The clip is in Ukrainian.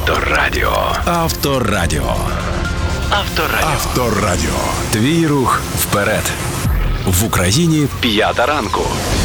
Авторадіо. Авторадіо. Авторадіо. Твій рух вперед. В Україні 5 ранку.